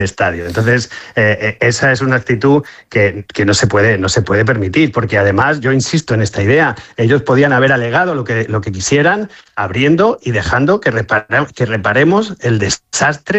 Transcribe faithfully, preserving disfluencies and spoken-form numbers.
estadio. Entonces, eh, esa es una actitud que, que no se puede, no se puede permitir, porque además, yo insisto en esta idea, ellos podían haber alegado lo que, lo que quisieran, abriendo y dejando que, repara, que reparemos el desastre